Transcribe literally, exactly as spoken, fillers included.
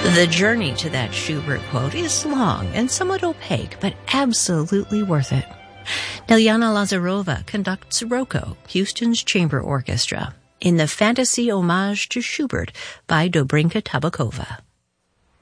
The journey to that Schubert quote is long and somewhat opaque, but absolutely worth it. Diana Lazarova conducts Rocco, Houston's chamber orchestra, in the fantasy homage to Schubert by Dobrinka Tabakova.